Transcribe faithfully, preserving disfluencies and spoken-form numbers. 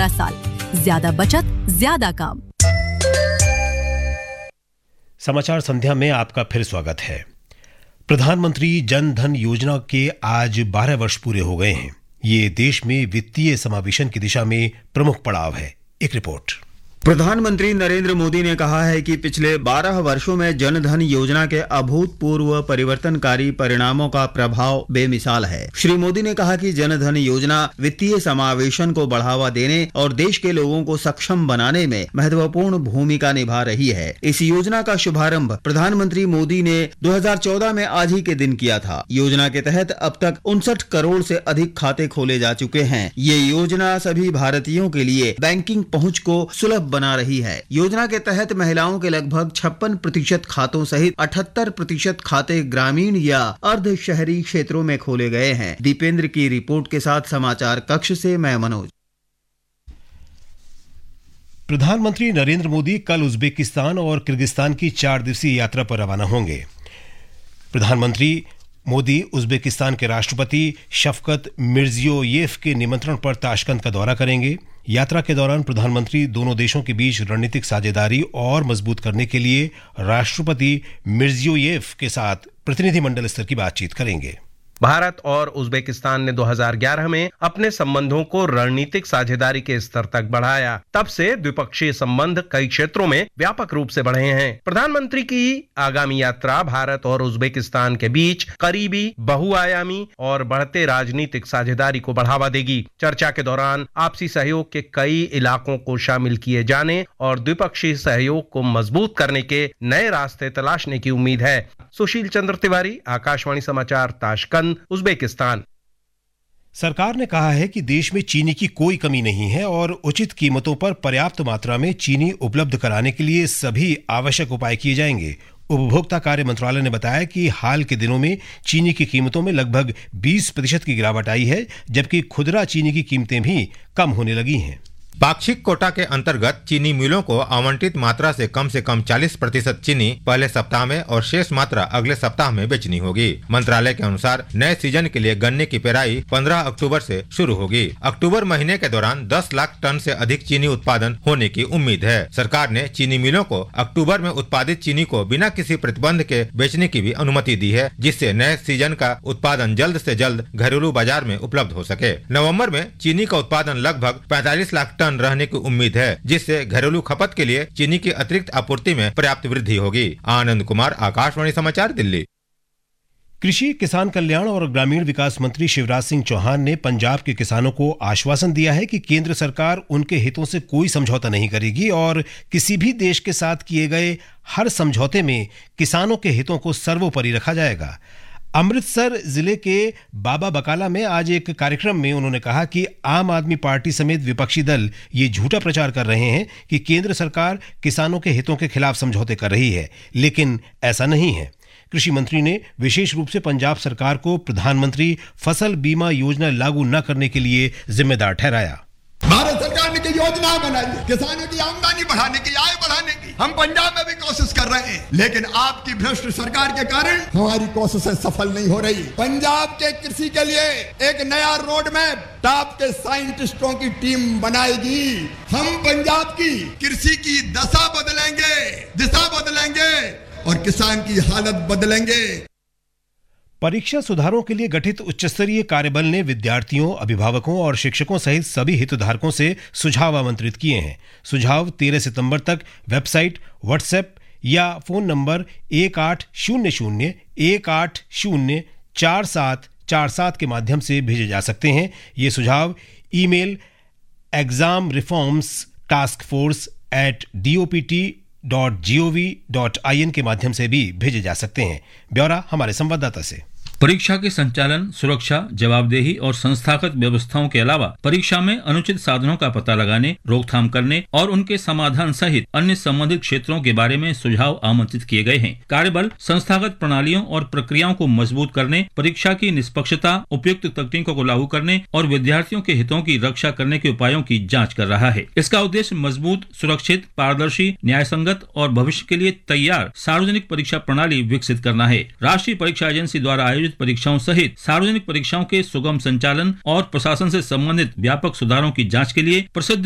अठारह साल। ज्यादा बचत, ज्यादा काम। समाचार संध्या में आपका फिर स्वागत है। प्रधानमंत्री जन धन योजना के आज बारह वर्ष पूरे हो गए हैं। ये देश में वित्तीय समावेशन की दिशा में प्रमुख पड़ाव है। एक रिपोर्ट। प्रधानमंत्री नरेंद्र मोदी ने कहा है कि पिछले बारह वर्षों में जन धन योजना के अभूतपूर्व परिवर्तनकारी परिणामों का प्रभाव बेमिसाल है। श्री मोदी ने कहा कि जन धन योजना वित्तीय समावेशन को बढ़ावा देने और देश के लोगों को सक्षम बनाने में महत्वपूर्ण भूमिका निभा रही है। इस योजना का शुभारंभ प्रधानमंत्री मोदी ने दो हज़ार चौदह में आज ही के दिन किया था। योजना के तहत अब तक उनसठ करोड़ से अधिक खाते खोले जा चुके हैं। ये योजना सभी भारतीयों के लिए बैंकिंग पहुंच को सुलभ बना रही है। योजना के तहत महिलाओं के लगभग छप्पन प्रतिशत खातों सहित अठहत्तर प्रतिशत खाते ग्रामीण या अर्ध शहरी क्षेत्रों में खोले गए हैं। दीपेंद्र की रिपोर्ट के साथ समाचार कक्ष से मैं मनोज। प्रधानमंत्री नरेंद्र मोदी कल उज्बेकिस्तान और किर्गिस्तान की चार दिवसीय यात्रा पर रवाना होंगे। प्रधानमंत्री मोदी उज्बेकिस्तान के राष्ट्रपति शफकत मिर्जियोयेव के निमंत्रण पर ताशकंद का दौरा करेंगे। यात्रा के दौरान प्रधानमंत्री दोनों देशों के बीच रणनीतिक साझेदारी और मजबूत करने के लिए राष्ट्रपति मिर्जियोयेव के साथ प्रतिनिधिमंडल स्तर की बातचीत करेंगे। भारत और उज्बेकिस्तान ने दो हज़ार ग्यारह में अपने संबंधों को रणनीतिक साझेदारी के स्तर तक बढ़ाया। तब से द्विपक्षीय संबंध कई क्षेत्रों में व्यापक रूप से बढ़े हैं। प्रधानमंत्री की आगामी यात्रा भारत और उज्बेकिस्तान के बीच करीबी, बहुआयामी और बढ़ते राजनीतिक साझेदारी को बढ़ावा देगी। चर्चा के दौरान आपसी सहयोग के कई इलाकों को शामिल किए जाने और द्विपक्षीय सहयोग को मजबूत करने के नए रास्ते तलाशने की उम्मीद है। सुशील चंद्र तिवारी, आकाशवाणी समाचार, ताशकंद, उज्बेकिस्तान। सरकार ने कहा है कि देश में चीनी की कोई कमी नहीं है और उचित कीमतों पर पर्याप्त मात्रा में चीनी उपलब्ध कराने के लिए सभी आवश्यक उपाय किए जाएंगे। उपभोक्ता कार्य मंत्रालय ने बताया कि हाल के दिनों में चीनी की कीमतों में लगभग बीस प्रतिशत की गिरावट आई है, जबकि खुदरा चीनी की कीमतें भी कम होने लगी हैं। पाक्षिक कोटा के अंतर्गत चीनी मिलों को आवंटित मात्रा से कम से कम चालीस प्रतिशत चीनी पहले सप्ताह में और शेष मात्रा अगले सप्ताह में बेचनी होगी। मंत्रालय के अनुसार नए सीजन के लिए गन्ने की पेराई पंद्रह अक्टूबर से शुरू होगी। अक्टूबर महीने के दौरान दस लाख टन से अधिक चीनी उत्पादन होने की उम्मीद है। सरकार ने चीनी मिलों को अक्टूबर में उत्पादित चीनी को बिना किसी प्रतिबंध के बेचने की भी अनुमति दी है, जिससे नए सीजन का उत्पादन जल्द से जल्द घरेलू बाजार में उपलब्ध हो सके। नवम्बर में चीनी का उत्पादन लगभग पैंतालीस लाख रहने की उम्मीद है, जिससे घरेलू खपत के लिए चीनी की अतिरिक्त आपूर्ति में पर्याप्त वृद्धि होगी। आनंद कुमार, आकाशवाणी समाचार, दिल्ली। कृषि, किसान कल्याण और ग्रामीण विकास मंत्री शिवराज सिंह चौहान ने पंजाब के किसानों को आश्वासन दिया है कि केंद्र सरकार उनके हितों से कोई समझौता नहीं करेगी और किसी भी देश के साथ किए गए हर समझौते में किसानों के हितों को सर्वोपरि रखा जाएगा। अमृतसर जिले के बाबा बकाला में आज एक कार्यक्रम में उन्होंने कहा कि आम आदमी पार्टी समेत विपक्षी दल ये झूठा प्रचार कर रहे हैं कि केंद्र सरकार किसानों के हितों के खिलाफ समझौते कर रही है, लेकिन ऐसा नहीं है। कृषि मंत्री ने विशेष रूप से पंजाब सरकार को प्रधानमंत्री फसल बीमा योजना लागू न करने के लिए जिम्मेदार ठहराया। भारत सरकार ने की योजना बनाई है किसानों की आमदनी बढ़ाने की, आय बढ़ाने की। हम पंजाब में भी कोशिश कर रहे हैं, लेकिन आपकी भ्रष्ट सरकार के कारण हमारी कोशिशें सफल नहीं हो रही। पंजाब के कृषि के लिए एक नया रोड मैप टॉप के साइंटिस्टों की टीम बनाएगी। हम पंजाब की कृषि की दशा बदलेंगे, दिशा बदलेंगे और किसान की हालत बदलेंगे। परीक्षा सुधारों के लिए गठित उच्चस्तरीय कार्यबल ने विद्यार्थियों, अभिभावकों और शिक्षकों सहित सभी हितधारकों से सुझाव आमंत्रित किए हैं। सुझाव तेरह सितंबर तक वेबसाइट, व्हाट्सएप या फोन नंबर एक आठ शून्य शून्य एक आठ शून्य चार सात चार सात के माध्यम से भेजे जा सकते हैं। ये सुझाव email exam reforms task force at D O P T dot G O V dot I N के माध्यम से भी भेजे जा सकते हैं। ब्यौरा हमारे संवाददाता से। परीक्षा के संचालन, सुरक्षा, जवाबदेही और संस्थागत व्यवस्थाओं के अलावा परीक्षा में अनुचित साधनों का पता लगाने, रोकथाम करने और उनके समाधान सहित अन्य संबंधित क्षेत्रों के बारे में सुझाव आमंत्रित किए गए हैं। कार्यबल संस्थागत प्रणालियों और प्रक्रियाओं को मजबूत करने, परीक्षा की निष्पक्षता, उपयुक्त तकनीकों को लागू करने और विद्यार्थियों के हितों की रक्षा करने के उपायों की जाँच कर रहा है। इसका उद्देश्य मजबूत, सुरक्षित, पारदर्शी, न्यायसंगत और भविष्य के लिए तैयार सार्वजनिक परीक्षा प्रणाली विकसित करना है। राष्ट्रीय परीक्षा एजेंसी द्वारा आयोजित परीक्षाओं सहित सार्वजनिक परीक्षाओं के सुगम संचालन और प्रशासन से संबंधित व्यापक सुधारों की जांच के लिए प्रसिद्ध